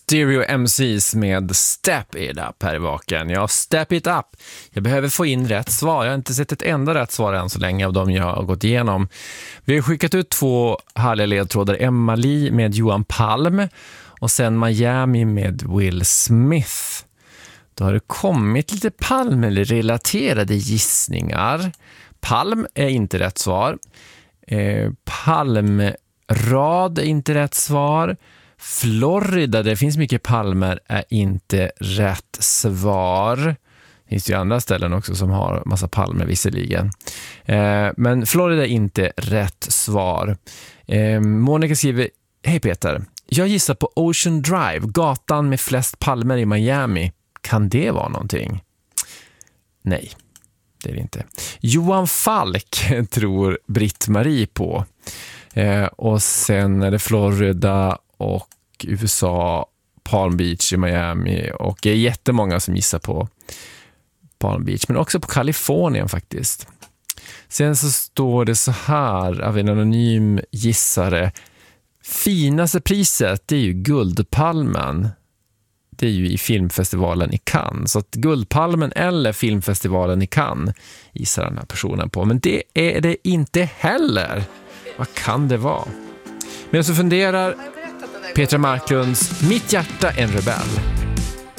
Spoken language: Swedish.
Stereo MCs med Step It Up här i vaken. Ja, Step It Up. Jag behöver få in rätt svar. Jag har inte sett ett enda rätt svar än så länge av dem jag har gått igenom. Vi har skickat ut 2 härliga ledtrådar. Emma Lee med Johan Palm och sen Miami med Will Smith. Då har det kommit lite Palm-relaterade gissningar. Palm är inte rätt svar. Palmrad är inte rätt svar. Florida, det finns mycket palmer, är inte rätt svar. Det finns ju andra ställen också som har massa palmer visserligen. Men Florida är inte rätt svar. Monica skriver: Hej Peter, jag gissar på Ocean Drive, gatan med flest palmer i Miami. Kan det vara någonting? Nej, det är det inte. Johan Falk tror Britt-Marie på. Och sen är det Florida och USA, Palm Beach i Miami, och det är jättemånga som gissar på Palm Beach, men också på Kalifornien faktiskt. Sen så står det så här av en anonym gissare: finaste priset, det är ju Guldpalmen. Det är ju i filmfestivalen i Cannes. Så att Guldpalmen eller filmfestivalen i Cannes gissar den här personen på. Men det är det inte heller. Vad kan det vara? Men så funderar Petra Marklunds Mitt hjärta en rebell.